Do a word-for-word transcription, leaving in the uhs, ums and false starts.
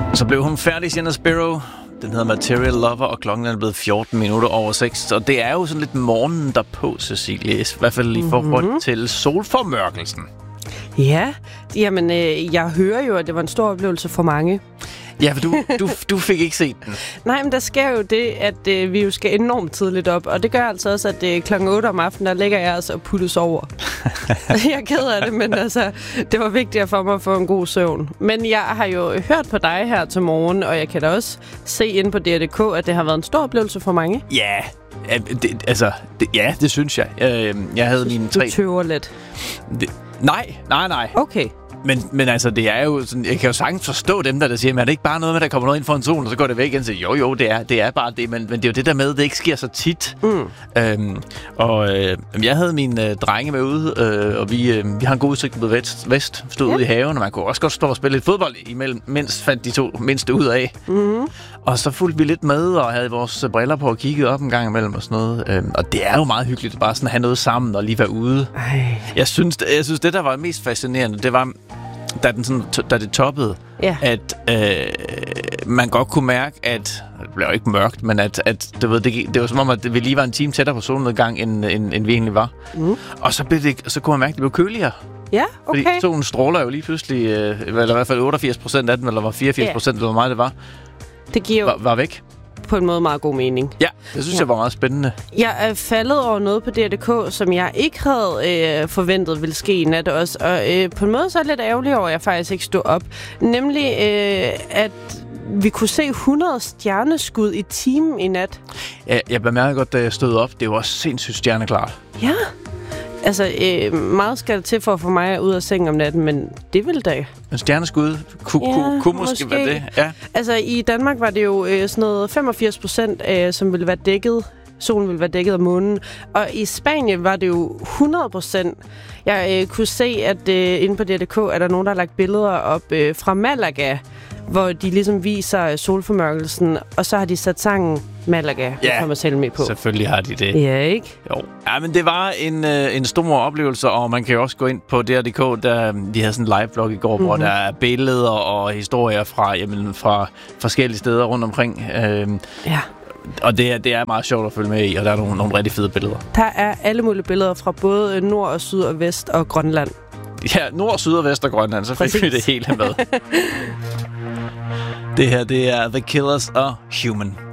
Så blev hun færdig, Sienna Sparrow. Den hedder Material Lover, og klokken er blevet fjorten minutter over seks. Og det er jo sådan lidt morgenen derpå, Cecilie. I hvert fald i forhold mm-hmm. til solformørkelsen. Ja, jamen øh, jeg hører jo, at det var en stor oplevelse for mange. Ja, for du, du, du fik ikke set den. Nej, men der sker jo det, at øh, vi jo skal enormt tidligt op. Og det gør altså også, at øh, klokken otte om aftenen, der ligger jeg altså og puttes over. Jeg er ked af det, men altså, det var vigtigt for mig at få en god søvn. Men jeg har jo hørt på dig her til morgen, og jeg kan da også se inde på D R punktum D K, at det har været en stor oplevelse for mange. Ja, det, altså, det, ja, det synes jeg. Jeg, jeg havde mine tre... Du tøver lidt. Det, nej, nej, nej. Okay. Men, men altså, det er jo sådan, jeg kan jo sagtens forstå dem, der, der siger, men er det ikke bare noget med, at der kommer noget ind for en sol, og så går det væk igen? Så jo, jo, det er, det er bare det, men, men det er jo det der med, det ikke sker så tit. Mm. Øhm, og øh, jeg havde mine øh, drenge med ude, øh, og vi, øh, vi har en god udsigt mod vest, vest stod ja. ude i haven, og man kunne også godt stå og spille lidt fodbold imellem, mens fandt de to mindste ud af. Mm. Og så fulgte vi lidt med, og havde vores briller på og kiggede op en gang imellem og sådan noget. Øhm, og det er jo meget hyggeligt, bare sådan at have noget sammen og lige være ude. Ej. Jeg synes, jeg synes, det der var mest fascinerende, det var... Da, den sådan, da det toppede, ja. at øh, man godt kunne mærke, at det blev jo ikke mørkt, men at, at du ved, det, det var som om, at vi lige var en time tættere på solnedgang, end, end, end vi egentlig var. Mm. Og så, blev det, så kunne man mærke, at det blev køligere. Ja, okay. Fordi solen stråler jo lige pludselig, øh, eller i hvert fald otteogfirs procent af den, eller var fireogfirs procent, yeah. eller hvor meget det var, det giver jo var, var væk. På en måde meget god mening. Ja, det synes ja. jeg var meget spændende. Jeg er faldet over noget på D R punktum D K, som jeg ikke havde øh, forventet ville ske i nat også. Og øh, på en måde så er jeg lidt ærgerlig over, at jeg faktisk ikke stod op. Nemlig, øh, at vi kunne se hundrede stjerneskud i timen i nat. Ja, jeg bemærkede godt, da jeg stod op. Det var også sindssygt stjerneklart. Ja. Altså, øh, meget skal det til for at få mig ud af sengen om natten, men det ville da. En stjerneskud kunne, ja, kunne, kunne måske, måske være det. Ja. Altså, i Danmark var det jo øh, sådan noget femogfirs procent, øh, som ville være dækket. Solen ville være dækket af månen. Og i Spanien var det jo hundrede procent. Jeg øh, kunne se, at øh, inde på D R punktum D K er der nogen, der har lagt billeder op øh, fra Malaga, hvor de ligesom viser solformørkelsen, og så har de sat sangen Malaga, ja, kommer selv med på. Selvfølgelig har de det. Ja, ikke? Jo. Ja, men det var en, øh, en stor oplevelse, og man kan jo også gå ind på D R punktum D K, der de havde sådan en live-blog i går, mm-hmm. hvor der er billeder og historier fra, jamen, fra forskellige steder rundt omkring. Øh, ja. Og det er, det er meget sjovt at følge med i, og der er nogle, nogle rigtig fede billeder. Der er alle mulige billeder fra både nord og syd og vest og Grønland. Ja, nord, syd og vest og Grønland, så fik Præcis. vi det hele med. Det her, det er The Killers og Human.